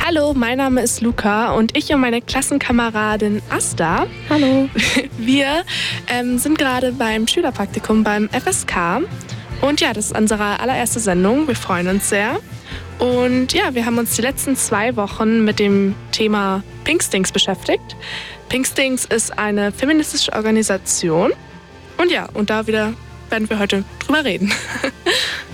Hallo, mein Name ist Luca und ich und meine Klassenkameradin Asta, Hallo. wir sind gerade beim Schülerpraktikum beim FSK. Und ja, das ist unsere allererste Sendung. Wir freuen uns sehr. Und ja, wir haben uns die letzten 2 Wochen mit dem Thema Pinkstings beschäftigt. Pinkstings ist eine feministische Organisation. Und ja, und da werden wir heute drüber reden.